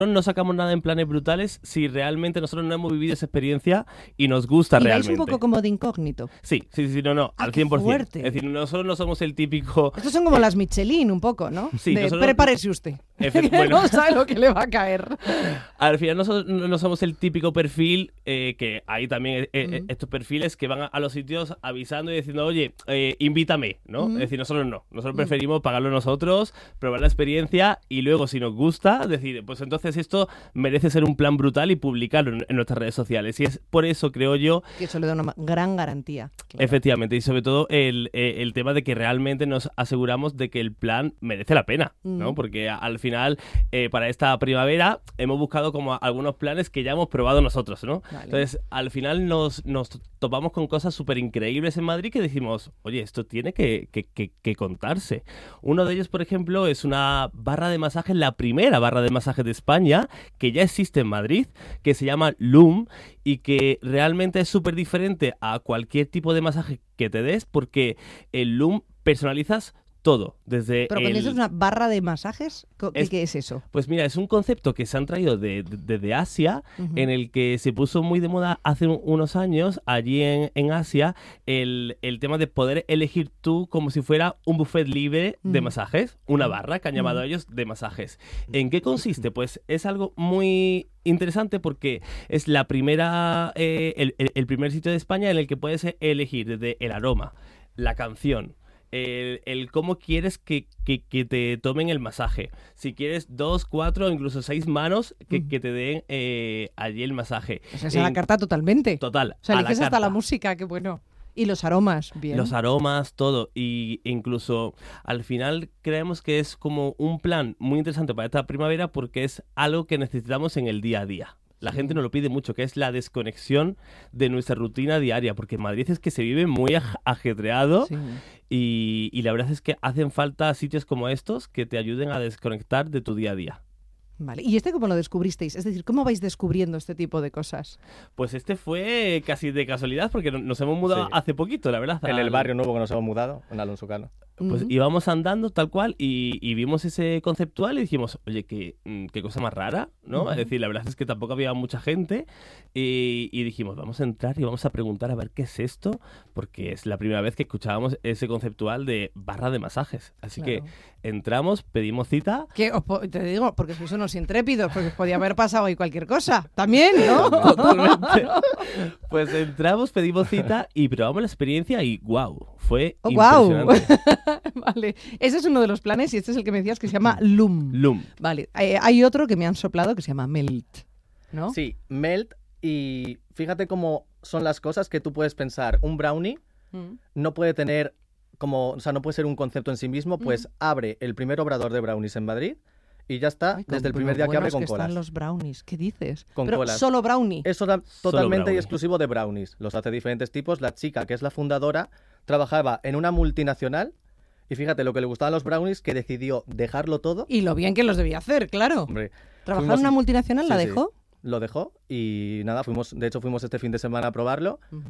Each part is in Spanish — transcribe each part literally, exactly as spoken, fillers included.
no sacamos nada en planes brutales si realmente nosotros no hemos vivido esa experiencia y nos gusta y realmente. Y un poco como de incógnito. Sí, sí, sí, no, no, ah, al cien por ciento. Fuerte. Es decir, nosotros no somos el típico... Estos son como eh, las Michelin un poco, ¿no? Sí, de nosotros... prepárese usted. Efe... bueno. No sabe lo que le va a caer. Al final nosotros no somos el típico perfil, eh, que hay también eh, mm. estos perfiles que van a, a los sitios avisando y diciendo, oye, eh, invítame, ¿no? Mm. Es decir, nosotros no. Nosotros mm. preferimos pagarlo nosotros, probar la experiencia y luego, si nos gusta, decir, pues entonces esto merece ser un plan brutal y publicarlo en, en nuestras redes sociales. Y es por eso, creo yo... Que eso le da una gran garantía. Claro. Efectivamente. Y sobre todo el, el tema de que realmente nos aseguramos de que el plan merece la pena, ¿no? Mm. Porque al final, eh, para esta primavera, hemos buscado como algunos planes que ya hemos probado nosotros, ¿no? Vale. Entonces, al final nos, nos topamos con cosas súper increíbles en Madrid que decimos, oye, esto tiene que, que, que, que contarse. Uno de ellos, por ejemplo, es una barra de masaje, la primera barra de masaje de España, que ya existe en Madrid, que se llama Loom y que realmente es súper diferente a cualquier tipo de masaje que te des, porque el Loom personalizas todo, desde ¿Pero cuando el... dices una barra de masajes? ¿Qué es, ¿Qué es eso? Pues mira, es un concepto que se han traído de, de, de Asia, uh-huh. en el que se puso muy de moda hace un, unos años, allí en, en Asia, el, el tema de poder elegir tú como si fuera un buffet libre uh-huh. de masajes, una barra que han llamado uh-huh. ellos de masajes. ¿En qué consiste? Pues es algo muy interesante porque es la primera, eh, el, el, el primer sitio de España en el que puedes elegir desde el aroma, la canción, El, el cómo quieres que, que, que te tomen el masaje. Si quieres dos, cuatro o incluso seis manos que, mm. que te den eh, allí el masaje. O sea, es a la carta totalmente. Total. O sea, eliges hasta la música, qué bueno. Y los aromas, bien. Los aromas, todo. Y incluso al final creemos que es como un plan muy interesante para esta primavera porque es algo que necesitamos en el día a día. La gente nos lo pide mucho, que es la desconexión de nuestra rutina diaria, porque en Madrid es que se vive muy ajetreado sí. y, y la verdad es que hacen falta sitios como estos que te ayuden a desconectar de tu día a día. Vale. ¿Y este cómo lo descubristeis? Es decir, ¿cómo vais descubriendo este tipo de cosas? Pues este fue casi de casualidad porque nos hemos mudado sí. hace poquito, la verdad. En el barrio nuevo que nos hemos mudado, en Alonso Cano. Pues uh-huh. íbamos andando tal cual y, y vimos ese conceptual y dijimos, oye, qué, qué cosa más rara, ¿no? Uh-huh. Es decir, la verdad es que tampoco había mucha gente y, y dijimos, vamos a entrar y vamos a preguntar a ver qué es esto, porque es la primera vez que escuchábamos ese conceptual de barra de masajes. Así claro. que entramos, pedimos cita. Que os po- te digo, porque sois unos intrépidos, porque os podía haber pasado ahí cualquier cosa. También, ¿no? Totalmente. Pues entramos, pedimos cita y probamos la experiencia y ¡guau! Fue oh, impresionante. Wow. Vale, ese es uno de los planes y este es el que me decías que se llama Loom. Loom. Vale, eh, hay otro que me han soplado que se llama Melt, ¿no? Sí, Melt, y fíjate cómo son las cosas que tú puedes pensar. Un brownie mm. no puede tener como, o sea, no puede ser un concepto en sí mismo, pues mm. abre el primer obrador de brownies en Madrid y ya está. Ay, desde el primer día que abre con que colas. Están los brownies, ¿qué dices? Con Pero colas. Solo brownie. Es totalmente solo brownie. Y exclusivo de brownies. Los hace diferentes tipos. La chica, que es la fundadora, trabajaba en una multinacional y fíjate lo que le gustaban los brownies, que decidió dejarlo todo. Y lo bien que los debía hacer, claro. Hombre, ¿Trabajar fuimos... en una multinacional? Sí, ¿La sí. dejó? Lo dejó y nada, fuimos, de hecho fuimos este fin de semana a probarlo uh-huh.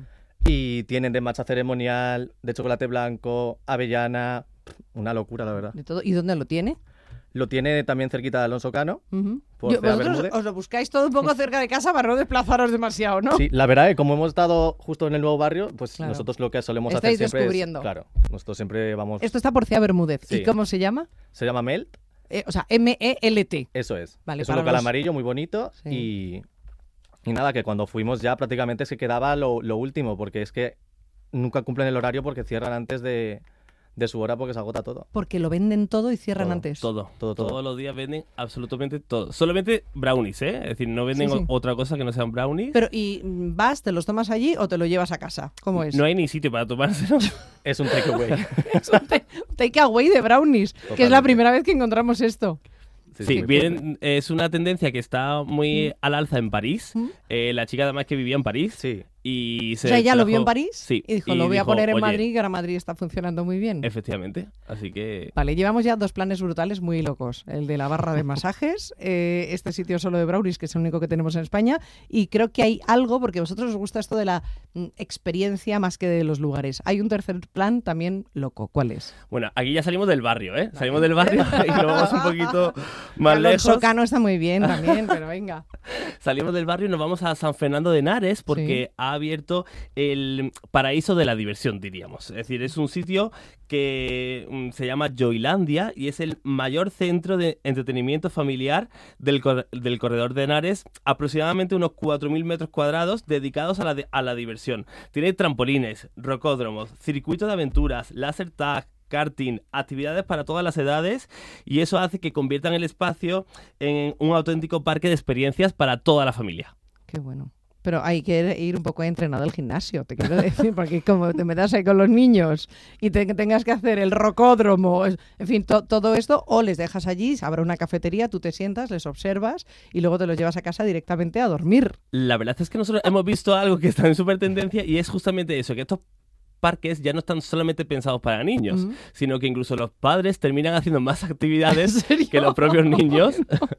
y tienen de matcha ceremonial, de chocolate blanco, avellana, una locura la verdad. De todo. ¿Y dónde lo tiene? Lo tiene también cerquita de Alonso Cano. Uh-huh. Por Yo, vosotros os lo buscáis todo un poco cerca de casa para no desplazaros demasiado, ¿no? Sí, la verdad es que como hemos estado justo en el nuevo barrio, pues claro. nosotros lo que solemos Estáis hacer siempre descubriendo. es... Claro, nosotros siempre vamos... Esto está por Cía Bermúdez. Sí. ¿Y cómo se llama? Se llama Melt. Eh, o sea, M E L T. Eso es. Vale, es un local los... amarillo muy bonito sí. y... Y nada, que cuando fuimos ya prácticamente se quedaba lo, lo último, porque es que nunca cumplen el horario porque cierran antes de, de su hora porque se agota todo. Porque lo venden todo y cierran todo, antes. Todo, todo, todo. Todos los días venden absolutamente todo. Solamente brownies, ¿eh? Es decir, no venden sí, sí. otra cosa que no sean brownies. Pero, ¿y vas, te los tomas allí o te lo llevas a casa? ¿Cómo es? No hay ni sitio para tomárselo. Es un takeaway. Es un te- takeaway de brownies, Totalmente. Que es la primera vez que encontramos esto. Sí, sí bien, es una tendencia que está muy ¿Mm? al alza en París. ¿Mm? Eh, la chica además que vivía en París. Sí. y se O sea, ella lo trajo- vio en París Sí, y dijo, lo voy a dijo, poner en "Oye". Madrid, que ahora Madrid está funcionando muy bien. Efectivamente, así que... Vale, llevamos ya dos planes brutales muy locos. El de la barra de masajes, eh, este sitio solo de brownies, que es el único que tenemos en España, y creo que hay algo, porque a vosotros os gusta esto de la mm, experiencia más que de los lugares. Hay un tercer plan también loco. ¿Cuál es? Bueno, aquí ya salimos del barrio, ¿eh? Salimos del barrio y nos vamos un poquito más Alonso lejos. Cano está muy bien también, pero venga. Salimos del barrio y nos vamos a San Fernando de Henares porque Sí. ha abierto el paraíso de la diversión, diríamos. Es decir, es un sitio que mm, se llama Joylandia y es el mayor centro de entretenimiento familiar del, cor- del corredor de Henares, aproximadamente unos cuatro mil metros cuadrados dedicados a la, di- a la diversión. Tiene trampolines, rocódromos, circuito de aventuras, láser tag, karting, actividades para todas las edades, y eso hace que conviertan el espacio en un auténtico parque de experiencias para toda la familia. Qué bueno. Pero hay que ir un poco entrenado al gimnasio, te quiero decir, porque como te metas ahí con los niños y te, tengas que hacer el rocódromo, es- en fin, to- todo esto, o les dejas allí, habrá una cafetería, tú te sientas, les observas y luego te los llevas a casa directamente a dormir. La verdad es que nosotros hemos visto algo que está en súper tendencia y es justamente eso, que estos parques ya no están solamente pensados para niños, Ujú. sino que incluso los padres terminan haciendo más actividades ¿En serio? que los propios niños,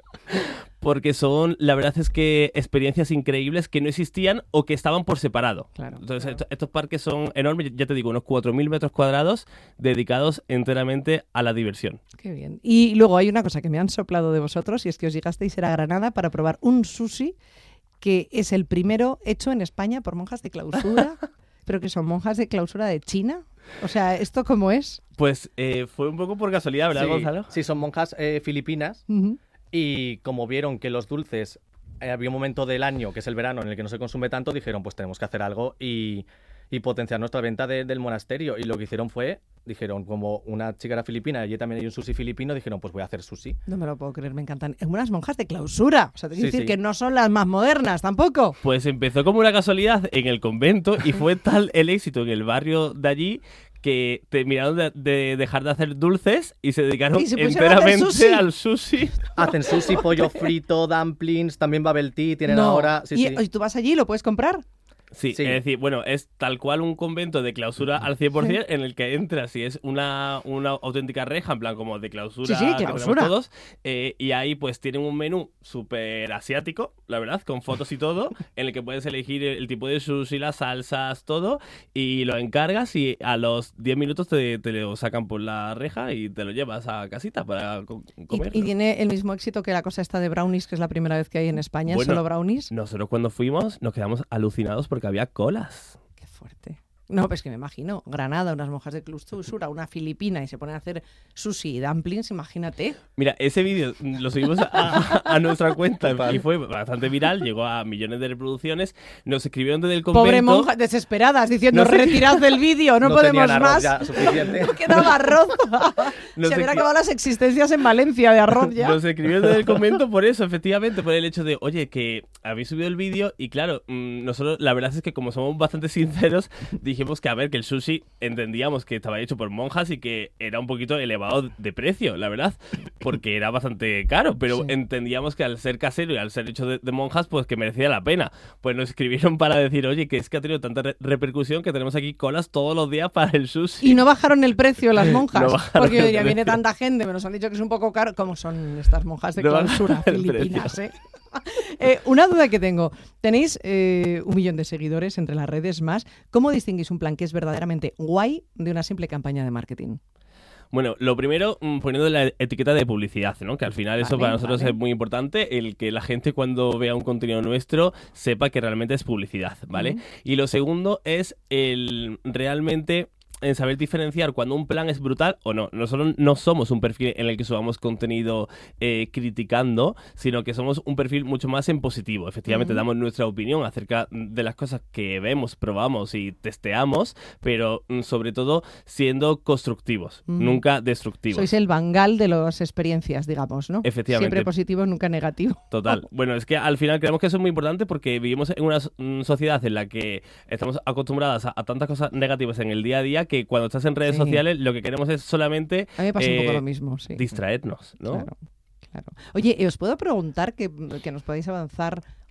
porque son, la verdad es que experiencias increíbles que no existían o que estaban por separado. Claro, Entonces, claro. Estos, estos parques son enormes, ya te digo, unos cuatro mil metros cuadrados dedicados enteramente a la diversión. Qué bien. Y luego hay una cosa que me han soplado de vosotros y es que os llegasteis a Granada para probar un sushi que es el primero hecho en España por monjas de clausura, pero que son monjas de clausura de China. O sea, ¿esto cómo es? Pues eh, fue un poco por casualidad, ¿verdad, Sí, Gonzalo? sí, son monjas eh, filipinas Ujú. y como vieron que los dulces, eh, había un momento del año, que es el verano, en el que no se consume tanto, dijeron, pues tenemos que hacer algo y, y potenciar nuestra venta de- del monasterio. Y lo que hicieron fue, dijeron, como una chica era filipina y allí también hay un sushi filipino, dijeron, pues voy a hacer sushi. No me lo puedo creer, me encantan. Es unas monjas de clausura. O sea, te quiero Sí, decir sí. que no son las más modernas tampoco. Pues empezó como una casualidad en el convento y fue tal el éxito en el barrio de allí que terminaron de, de dejar de hacer dulces y se dedicaron Y se pusieron a hacer enteramente sushi. al sushi. Hacen sushi, pollo frito, dumplings, también bubble tea, tienen No. ahora... Sí, y, sí. y tú vas allí y lo puedes comprar. Sí, Sí. es decir, bueno, es tal cual un convento de clausura al cien por ciento en el que entras y es una, una auténtica reja, en plan como de clausura, Sí, sí, que tenemos clausura. todos, eh, y ahí pues tienen un menú súper asiático, la verdad, con fotos y todo, en el que puedes elegir el, el tipo de sushi, las salsas, todo, y lo encargas y a los diez minutos te, te lo sacan por la reja y te lo llevas a casita para co- comer. Y, y tiene el mismo éxito que la cosa esta de brownies, que es la primera vez que hay en España, Bueno, solo brownies. Nosotros cuando fuimos nos quedamos alucinados porque había colas. Qué fuerte. No, pues que me imagino, Granada, unas monjas de clausura, una filipina y se ponen a hacer sushi y dumplings, imagínate. Mira, ese vídeo lo subimos a, a nuestra cuenta y fue bastante viral, llegó a millones de reproducciones. Nos escribieron desde el convento. Pobre monjas desesperadas diciendo, No sé- retirad del vídeo, no, podemos tenían arroz más. ya suficiente. No quedaba arroz. Nos Se habían escri- acabado las existencias en Valencia de arroz ya. Nos escribieron desde el convento por eso, efectivamente, por el hecho de, oye, que habéis subido el vídeo y claro, mmm, nosotros la verdad es que como somos bastante sinceros, dijimos que a ver, que el sushi entendíamos que estaba hecho por monjas y que era un poquito elevado de precio, la verdad, porque era bastante caro, pero Sí. entendíamos que al ser casero y al ser hecho de, de monjas, pues que merecía la pena. Pues nos escribieron para decir, oye, que es que ha tenido tanta re- repercusión que tenemos aquí colas todos los días para el sushi. Y no bajaron el precio las monjas. No bajaron porque yo el diría, viene precio. tanta gente, me nos han dicho que es un poco caro. ¿Cómo son estas monjas de No bajaron clausura el filipinas? ¿eh? Eh, una duda que tengo. Tenéis eh, un millón de seguidores entre las redes más. ¿Cómo distinguís un plan que es verdaderamente guay de una simple campaña de marketing? Bueno, lo primero, mm, poniendo la etiqueta de publicidad, ¿no? Que al final eso Vale, para nosotros vale. es muy importante, el que la gente cuando vea un contenido nuestro sepa que realmente es publicidad, ¿vale? Ujú. Y lo segundo es el realmente en saber diferenciar cuando un plan es brutal o no. Nosotros no somos un perfil en el que subamos contenido eh, criticando, sino que somos un perfil mucho más en positivo. Efectivamente, Ujú. damos nuestra opinión acerca de las cosas que vemos, probamos y testeamos, pero mm, sobre todo siendo constructivos, Ujú. nunca destructivos. Sois el Bangal de las experiencias, digamos, ¿no? Efectivamente. Siempre positivo, nunca negativo. Total. Bueno, es que al final creemos que eso es muy importante porque vivimos en una so- mm, sociedad en la que estamos acostumbradas a, a tantas cosas negativas en el día a día que cuando estás en redes Sí. sociales lo que queremos es solamente A mí me pasa un poco eh, lo mismo, sí. distraernos, ¿no? Claro, claro. Oye, ¿y os puedo preguntar que, que nos podáis avanzar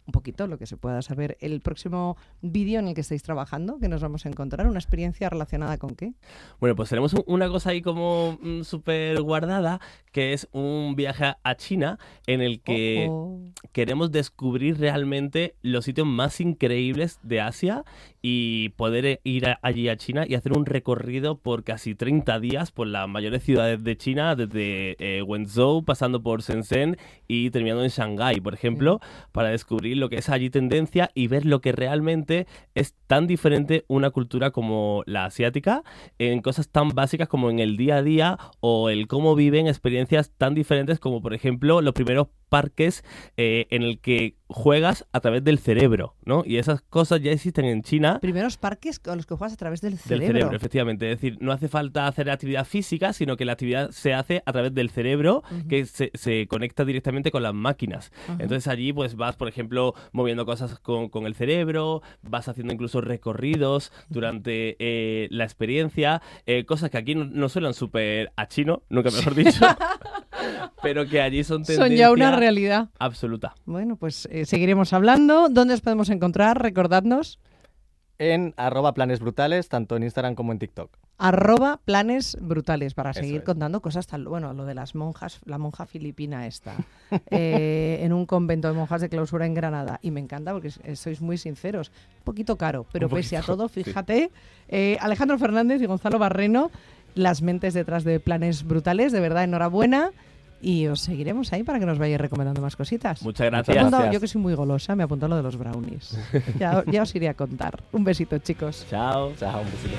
un poquito lo que se pueda saber. El próximo vídeo en el que estáis trabajando, que nos vamos a encontrar, ¿una experiencia relacionada con qué? Bueno, pues tenemos un, una cosa ahí como mm, súper guardada, que es un viaje a China en el que Oh, oh. queremos descubrir realmente los sitios más increíbles de Asia y poder ir a- allí a China y hacer un recorrido por casi treinta días por las mayores ciudades de China, desde eh, Wenzhou, pasando por Shenzhen y terminando en Shanghái, por ejemplo, para descubrir lo que es allí tendencia y ver lo que realmente es tan diferente una cultura como la asiática en cosas tan básicas como en el día a día o el cómo viven experiencias tan diferentes como, por ejemplo, los primeros parques eh, en el que juegas a través del cerebro, ¿no? Y esas cosas ya existen en China. Primeros parques con los que juegas a través del Del cerebro. cerebro, efectivamente. Es decir, no hace falta hacer actividad física, sino que la actividad se hace a través del cerebro, Ujú. que se, se conecta directamente con las máquinas. Ajá. Entonces allí pues vas, por ejemplo, moviendo cosas con, con el cerebro, vas haciendo incluso recorridos durante eh, la experiencia, eh, cosas que aquí no, no suenan súper a chino, nunca mejor dicho, pero que allí son tendencia Son ya una realidad. absoluta. Bueno, pues eh, seguiremos hablando. ¿Dónde os podemos encontrar? Recordadnos. En arroba planes brutales, tanto en Instagram como en TikTok. Arroba planes brutales para Eso seguir es. contando cosas tan... Bueno, lo de las monjas, la monja filipina esta, eh, en un convento de monjas de clausura en Granada. Y me encanta porque eh, sois muy sinceros. Un poquito caro, pero Un pese a poquito, todo, sí. fíjate, eh, Alejandro Fernández y Gonzalo Barreno, las mentes detrás de planes brutales. De verdad, enhorabuena. Y os seguiremos ahí para que nos vayáis recomendando más cositas. Muchas Me he gracias. apuntado- Gracias. yo que soy muy golosa, me apunto lo de los brownies. ya, ya os iré a contar. Un besito, chicos. Chao. Chao, un besito.